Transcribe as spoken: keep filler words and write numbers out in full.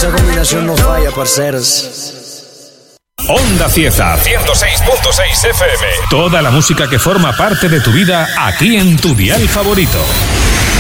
Esa combinación no falla, parceros. Onda Cieza, ciento seis punto seis F M. Toda la música que forma parte de tu vida aquí en tu dial favorito.